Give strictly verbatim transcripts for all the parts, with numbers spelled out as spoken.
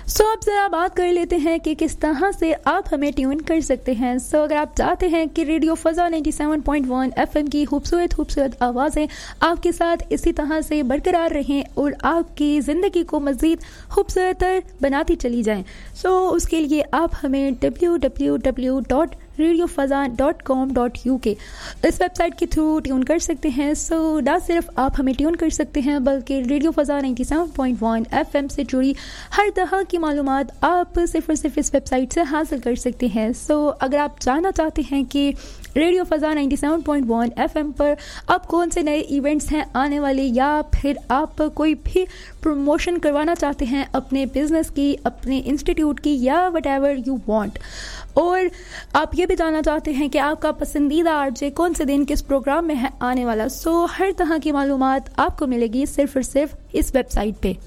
सो so, अब ज़रा बात कर लेते हैं कि किस तरह से आप हमें ट्यून कर सकते हैं। सो so, अगर आप चाहते हैं कि रेडियो फ़ज़ा सत्तानवे पॉइंट एक एफएम की खूबसूरत खूबसूरत आवाज़ें आपके साथ इसी तरह से बरकरार रहें और आपकी ज़िंदगी को मज़ीद खूबसूरत बनाती चली जाएं, सो so, उसके लिए आप हमें W W W dot radio फ़ज़ा dot com dot U के इस वेबसाइट के थ्रू ट्यून कर सकते हैं। सो so, ना सिर्फ आप हमें ट्यून कर सकते हैं बल्कि रेडियो फ़ज़ा सत्तानवे पॉइंट एक एफएम से जुड़ी हर तरह की मालूमात आप सिर्फ और सिर्फ इस वेबसाइट से हासिल कर सकते हैं। सो so, अगर आप जानना चाहते हैं कि रेडियो फ़ज़ा सत्तानवे पॉइंट एक एफएम पर अब कौन से नए इवेंट्स हैं आने वाले, या फिर आप कोई भी प्रमोशन करवाना चाहते हैं अपने बिजनेस की, अपने इंस्टीट्यूट की, या वट एवर यू वांट, और आप ये भी जानना चाहते हैं कि आपका पसंदीदा आरजे कौन से दिन किस प्रोग्राम में है आने वाला, सो so, हर तरह की मालूमात आपको मिलेगी सिर्फ और सिर्फ इस वेबसाइट पे।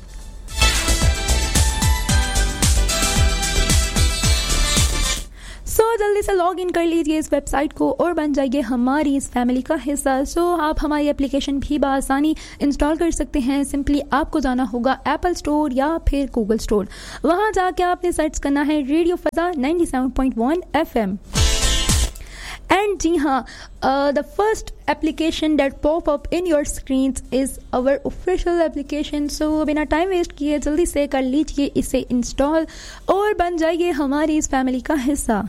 सो so, जल्दी से लॉग इन कर लीजिए इस वेबसाइट को और बन जाइए हमारी इस फैमिली का हिस्सा। सो so, आप हमारी एप्लीकेशन भी बआसानी इंस्टॉल कर सकते हैं। सिंपली आपको जाना होगा एप्पल स्टोर या फिर गूगल स्टोर, वहां जाके आपने सर्च करना है रेडियो फ़ज़ा सत्तानवे पॉइंट एक एफएम। एंड जी हाँ, the first application that pop up in your screens is our official application. सो बिना टाइम वेस्ट किए जल्दी से कर लीजिए इसे इंस्टॉल और बन जाइए हमारी इस फैमिली का हिस्सा।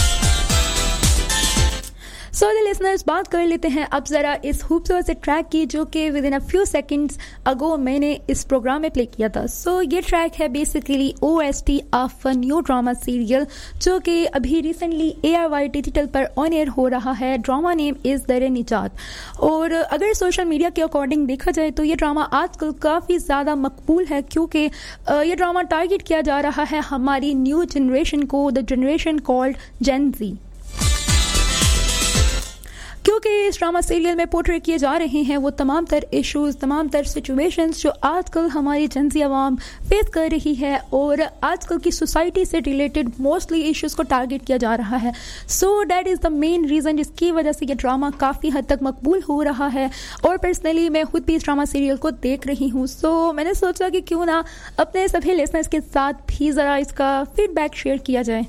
सो द लिसनर्स, बात कर लेते हैं अब ज़रा इस खूबसूरत से ट्रैक की जो कि with in a few seconds अगो मैंने इस प्रोग्राम में प्ले किया था। सो so, ये ट्रैक है basically O S T of new drama serial जो कि अभी recently A R Y digital पर ऑन एयर हो रहा है। ड्रामा नेम इज़ दर निजात, और अगर सोशल मीडिया के अकॉर्डिंग देखा जाए तो ये ड्रामा आजकल काफ़ी ज़्यादा मकबूल है, क्योंकि ये ड्रामा टारगेट किया जा रहा है हमारी न्यू जनरेशन को, द जनरेशन कॉल्ड जेन ज़ी, क्योंकि इस ड्रामा सीरियल में पोर्ट्रे किए जा रहे हैं वो तमाम तर इश्यूज़, तमाम तर सिचुएशंस जो आजकल हमारी जनसी आवाम फेस कर रही है, और आजकल की सोसाइटी से रिलेटेड मोस्टली इश्यूज़ को टारगेट किया जा रहा है। So that is the main reason जिसकी वजह से ये ड्रामा काफ़ी हद तक मकबूल हो रहा है, और पर्सनली मैं खुद भी इस ड्रामा सीरियल को देख रही हूँ। सो so, मैंने सोचा कि क्यों ना अपने सभी लिसनर्स के साथ भी ज़रा इसका फीडबैक शेयर किया जाए।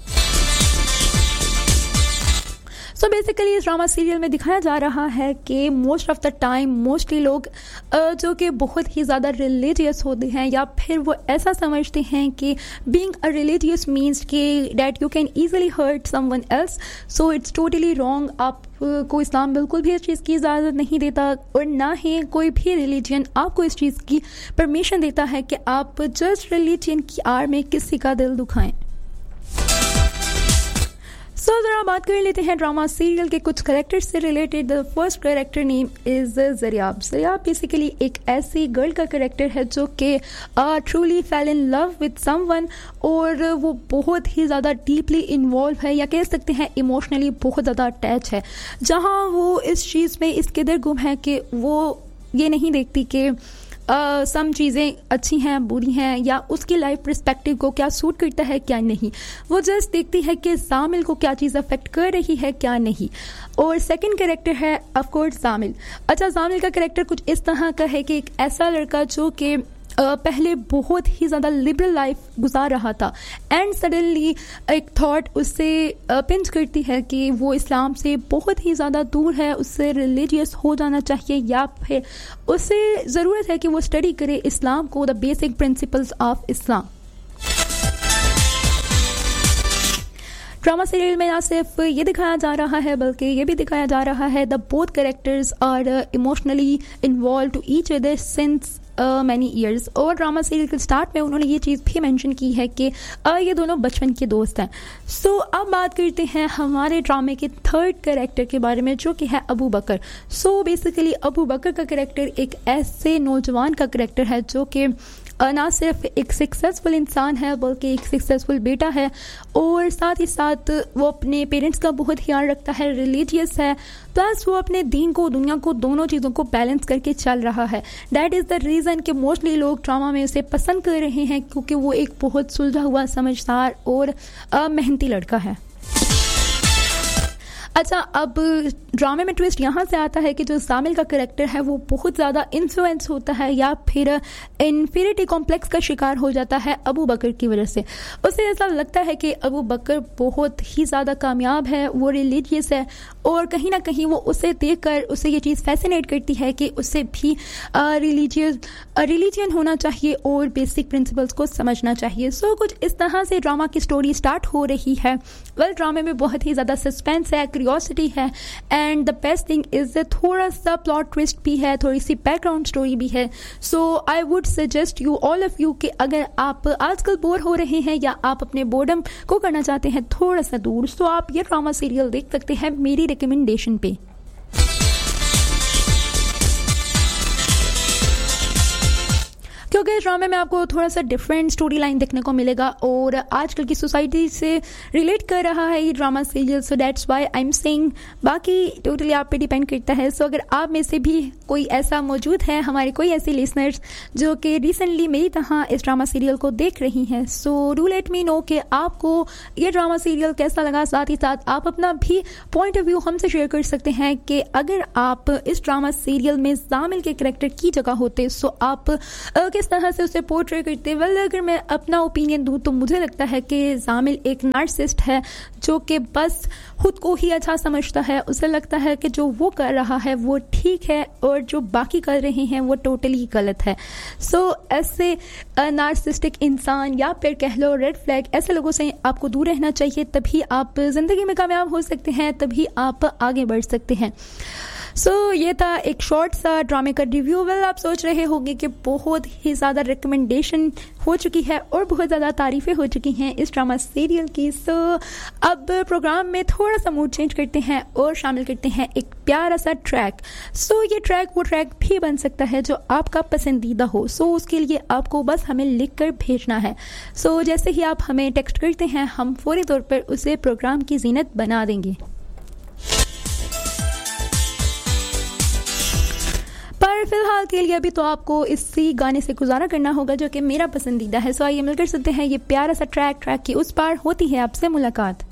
सो बेसिकली इस ड्रामा सीरियल में दिखाया जा रहा है कि most of the time mostly लोग जो कि बहुत ही ज़्यादा रिलीजियस होते हैं, या फिर वो ऐसा समझते हैं कि बीइंग अ रिलीजियस मीन्स कि that you can easily hurt someone else. So it's totally wrong. आप को इस्लाम बिल्कुल भी इस चीज़ की इजाज़त नहीं देता, और ना ही कोई भी रिलीजन आपको इस चीज़ की परमिशन देता है कि आप जस्ट रिलीजन की आड़ में किसी का दिल दुखाएं। सो so, ज़रा बात कर लेते हैं ड्रामा सीरियल के कुछ कैरेक्टर्स से related. The first character name is Zaryab. Zaryab basically एक ऐसी गर्ल का कैरेक्टर है जो कि truly fail in love with someone, और वो बहुत ही ज़्यादा डीपली इन्वॉल्व है, या कह सकते हैं इमोशनली बहुत ज़्यादा अटैच है, जहाँ वो इस चीज़ में इस कदर गुम है कि वो ये नहीं देखती कि सम uh, चीज़ें अच्छी हैं बुरी हैं, या उसकी लाइफ पर्सपेक्टिव को क्या सूट करता है क्या नहीं। वो जस्ट देखती है कि जामिल को क्या चीज़ अफेक्ट कर रही है क्या नहीं। और सेकंड कैरेक्टर है ऑफ कोर्स जामिल। अच्छा, जामिल का कैरेक्टर कुछ इस तरह का है कि एक ऐसा लड़का जो कि Uh, पहले बहुत ही ज़्यादा लिबरल लाइफ गुजार रहा था, एंड सडनली एक थॉट उससे पिंच uh, करती है कि वो इस्लाम से बहुत ही ज़्यादा दूर है, उससे रिलीजियस हो जाना चाहिए, या फिर उससे ज़रूरत है कि वो स्टडी करे इस्लाम को, the basic principles of Islam. Drama serial में ना सिर्फ ये दिखाया जा रहा है बल्कि ये भी दिखाया जा रहा है the both characters are emotionally involve to each other since many years. और ड्रामा सीरियल के स्टार्ट में उन्होंने ये चीज़ भी मेंशन की है कि uh, ये दोनों बचपन के दोस्त हैं। सो so, अब बात करते हैं हमारे ड्रामे के थर्ड कैरेक्टर के बारे में जो कि है अबू बकर। सो so, बेसिकली अबू बकर का कैरेक्टर एक ऐसे नौजवान का कैरेक्टर है जो कि ना सिर्फ एक सक्सेसफुल इंसान है बल्कि एक सक्सेसफुल बेटा है, और साथ ही साथ वो अपने पेरेंट्स का बहुत ख्याल रखता है, रिलीजियस है, प्लस वो अपने दीन को दुनिया को दोनों चीज़ों को बैलेंस करके चल रहा है। दैट इज़ द रीज़न कि मोस्टली लोग ड्रामा में उसे पसंद कर रहे हैं, क्योंकि वो एक बहुत सुलझा हुआ समझदार और मेहनती लड़का है। अच्छा, अब ड्रामे में ट्विस्ट यहाँ से आता है कि जो जामिल का कैरेक्टर है वो बहुत ज़्यादा इन्फ्लुएंस होता है या फिर इन्फीरिटी कॉम्प्लेक्स का शिकार हो जाता है अबू बकर की वजह से। उसे ऐसा लगता है कि अबू बकर बहुत ही ज़्यादा कामयाब है, वो रिलीजियस है और कहीं ना कहीं वो उसे देखकर उसे ये चीज़ फैसिनेट करती है कि उसे भी रिलीजियस रिलीजियन होना चाहिए और बेसिक प्रिंसिपल्स को समझना चाहिए। सो so, कुछ इस तरह से ड्रामा की स्टोरी स्टार्ट हो रही है। वेल well, ड्रामे में बहुत ही ज़्यादा सस्पेंस है, क्यूरियोसिटी है and the best thing is थोड़ा सा प्लॉट ट्विस्ट भी है, थोड़ी सी बैकग्राउंड स्टोरी भी है। सो I would suggest you all of you कि अगर आप आजकल बोर हो रहे हैं या आप अपने बोर्डम को करना चाहते हैं थोड़ा सा दूर, सो आप ये ड्रामा सीरियल देख सकते हैं मेरी रिकमेंडेशन पे। क्योंकि इस ड्रामे में आपको थोड़ा सा डिफरेंट स्टोरी लाइन देखने को मिलेगा और आजकल की सोसाइटी से रिलेट कर रहा है ये drama serial. So that's why I am saying, बाकी टोटली आप पे डिपेंड करता है। सो so, अगर आप में से भी कोई ऐसा मौजूद है, हमारे कोई ऐसे लिसनर्स जो कि रिसेंटली मेरी तरह इस ड्रामा सीरियल को देख रही हैं, so do let me know कि आपको ये ड्रामा सीरियल कैसा लगा। साथ ही साथ आप अपना भी पॉइंट ऑफ व्यू हमसे शेयर कर सकते हैं कि अगर आप इस ड्रामा सीरियल में जामिल के कैरेक्टर की जगह होते सो आप किस तरह से उसे पोर्ट्रे करते। वेल अगर मैं अपना ओपिनियन दूं तो मुझे लगता है कि जामिल एक नार्सिसिस्ट है जो कि बस खुद को ही अच्छा समझता है। उसे लगता है कि जो वो कर रहा है वो ठीक है और जो बाकी कर रहे हैं वो टोटली गलत है। सो so, ऐसे नार्सिसिस्टिक इंसान या फिर कह लो रेड फ्लैग, ऐसे लोगों से आपको दूर रहना चाहिए। तभी आप जिंदगी में कामयाब हो सकते हैं, तभी आप आगे बढ़ सकते हैं। सो so, ये था एक शॉर्ट सा ड्रामे का रिव्यू। वेल आप सोच रहे होंगे कि बहुत ही ज़्यादा रिकमेंडेशन हो चुकी है और बहुत ज़्यादा तारीफ़ें हो चुकी हैं इस ड्रामा सीरियल की। सो so, अब प्रोग्राम में थोड़ा सा मूड चेंज करते हैं और शामिल करते हैं एक प्यारा सा ट्रैक। सो so, ये ट्रैक वो ट्रैक भी बन सकता है जो आपका पसंदीदा हो। सो so, उसके लिए आपको बस हमें लिख कर भेजना है। सो so, जैसे ही आप हमें टेक्स्ट करते हैं हम फौरी तौर पर उसे प्रोग्राम की जीनत बना देंगे। पर फिलहाल के लिए अभी तो आपको इसी गाने से गुजारा करना होगा जो कि मेरा पसंदीदा है। सो आइए मिलकर सुनते हैं ये प्यारा सा ट्रैक। ट्रैक की उस पार होती है आपसे मुलाकात।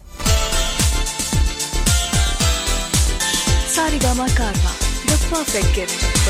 सारेगामा कारवा, द परफेक्ट गिफ्ट।